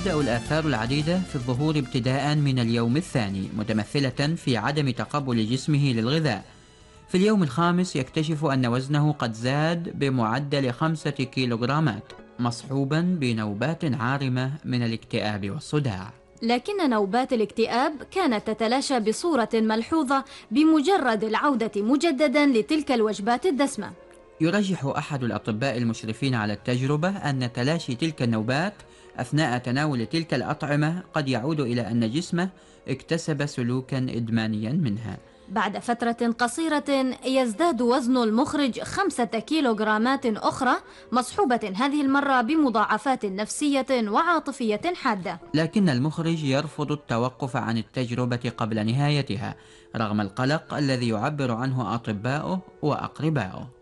تبدأ الآثار العديدة في الظهور ابتداء من اليوم الثاني، متمثلة في عدم تقبل جسمه للغذاء. في اليوم الخامس يكتشف أن وزنه قد زاد بمعدل 5 كيلوغرامات، مصحوبا بنوبات عارمة من الاكتئاب والصداع. لكن نوبات الاكتئاب كانت تتلاشى بصورة ملحوظة بمجرد العودة مجددا لتلك الوجبات الدسمة. يرجح أحد الأطباء المشرفين على التجربة أن تلاشي تلك النوبات أثناء تناول تلك الأطعمة قد يعود إلى أن جسمه اكتسب سلوكا إدمانيا منها. بعد فترة قصيرة يزداد وزن المخرج 5 كيلوغرامات أخرى، مصحوبة هذه المرة بمضاعفات نفسية وعاطفية حادة. لكن المخرج يرفض التوقف عن التجربة قبل نهايتها رغم القلق الذي يعبر عنه أطباؤه وأقرباؤه.